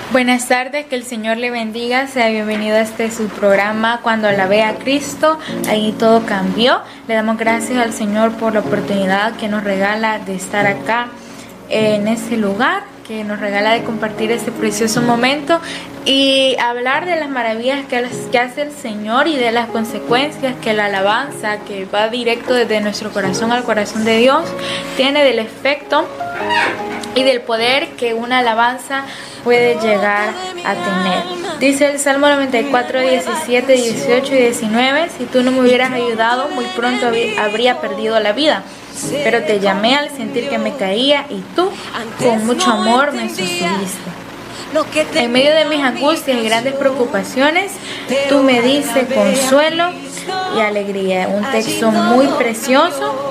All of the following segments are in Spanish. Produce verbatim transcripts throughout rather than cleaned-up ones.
Buenas tardes, que el Señor le bendiga, sea bienvenido a este su programa Cuando alabé a Cristo. Ahí todo cambió. Le damos gracias al Señor por la oportunidad que nos regala de estar acá en este lugar, que nos regala de compartir este precioso momento y hablar de las maravillas que, que hace el Señor y de las consecuencias que la alabanza, que va directo desde nuestro corazón al corazón de Dios, tiene del efecto y del poder que una alabanza puede llegar a tener. Dice el Salmo noventa y cuatro, diecisiete, dieciocho y diecinueve: si tú no me hubieras ayudado, muy pronto habría perdido la vida. Pero te llamé al sentir que me caía y tú con mucho amor me sostuviste. En medio de mis angustias y grandes preocupaciones, tú me diste consuelo y alegría. Un texto muy precioso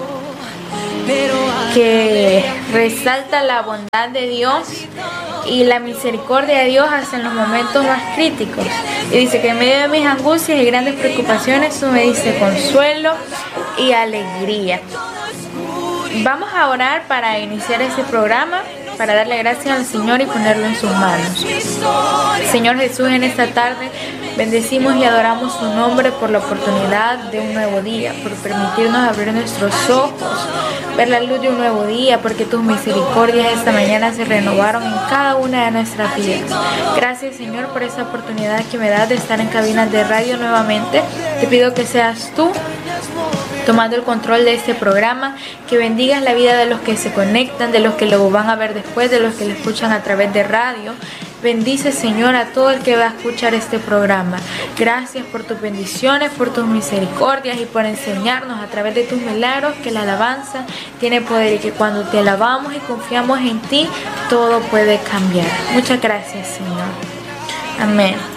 que resalta la bondad de Dios y la misericordia de Dios hasta en los momentos más críticos. Y dice que en medio de mis angustias y grandes preocupaciones tú me diste consuelo y alegría. Vamos a orar para iniciar este programa, para darle gracias al Señor y ponerlo en sus manos. Señor Jesús, en esta tarde bendecimos y adoramos su nombre por la oportunidad de un nuevo día, por permitirnos abrir nuestros ojos, ver la luz de un nuevo día, porque tus misericordias esta mañana se renovaron en cada una de nuestras vidas. Gracias, Señor, por esta oportunidad que me das de estar en cabinas de radio nuevamente. Te pido que seas tú tomando el control de este programa, que bendigas la vida de los que se conectan, de los que lo van a ver después, de los que lo escuchan a través de radio. Bendice, Señor, a todo el que va a escuchar este programa. Gracias por tus bendiciones, por tus misericordias y por enseñarnos a través de tus milagros que la alabanza tiene poder y que cuando te alabamos y confiamos en ti, todo puede cambiar. Muchas gracias, Señor. Amén.